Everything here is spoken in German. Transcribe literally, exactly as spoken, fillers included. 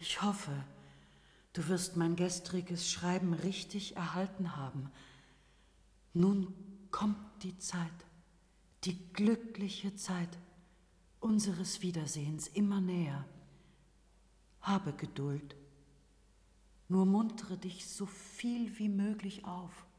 Ich hoffe, du wirst mein gestriges Schreiben richtig erhalten haben. Nun kommt die Zeit, die glückliche Zeit unseres Wiedersehens immer näher. Habe Geduld, nur muntere dich so viel wie möglich auf.